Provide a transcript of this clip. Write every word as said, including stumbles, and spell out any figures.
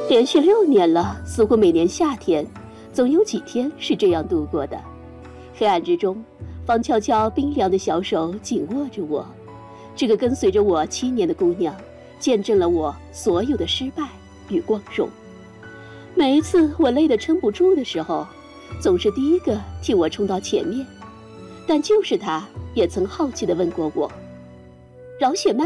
连续六年了，似乎每年夏天，总有几天是这样度过的。黑暗之中，方悄悄冰凉的小手紧握着我，这个跟随着我七年的姑娘，见证了我所有的失败与光荣。每一次我累得撑不住的时候，总是第一个替我冲到前面。但就是他，也曾好奇地问过我：饶雪漫